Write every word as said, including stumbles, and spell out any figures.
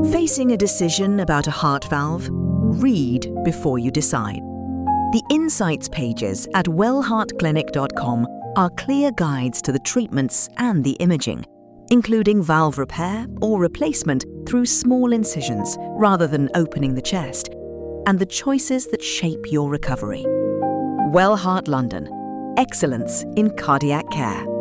Facing a decision about a heart valve? Read before you decide. The Insights pages at well heart clinic dot com are clear guides to the treatments and the imaging, including valve repair or replacement through small incisions rather than opening the chest, and the choices that shape your recovery. Well Heart London. Excellence in cardiac care.